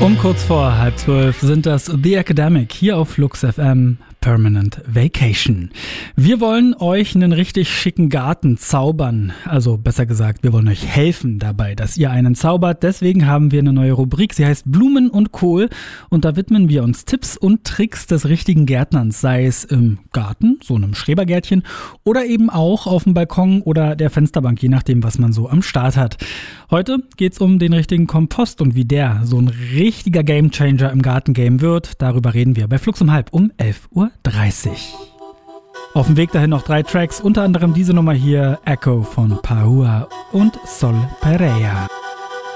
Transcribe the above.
Um kurz vor 11:30 sind das The Academic hier auf Flux FM Permanent Vacation. Wir wollen euch einen richtig schicken Garten zaubern. Also besser gesagt, wir wollen euch helfen dabei, dass ihr einen zaubert. Deswegen haben wir eine neue Rubrik. Sie heißt Blumen und Kohl. Und da widmen wir uns Tipps und Tricks des richtigen Gärtnerns. Sei es im Garten, so einem Schrebergärtchen, oder eben auch auf dem Balkon oder der Fensterbank, je nachdem, was man so am Start hat. Heute geht's um den richtigen Kompost und wie der so ein richtiger Gamechanger im Gartengame wird. Darüber reden wir bei Flux um 11:30 Uhr. Auf dem Weg dahin noch 3 Tracks, unter anderem diese Nummer hier, Echo von Paua und Sol Pereira.